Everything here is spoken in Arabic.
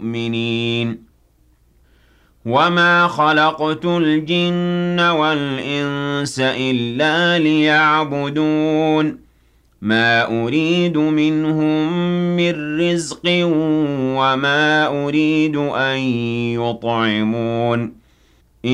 مُؤْمِنِينَ وَمَا خَلَقْتُ الْجِنَّ وَالْإِنسَ إِلَّا لِيَعْبُدُونِ مَا أُرِيدُ مِنْهُم مِّن رِّزْقٍ وَمَا أُرِيدُ أَن يُطْعِمُونِ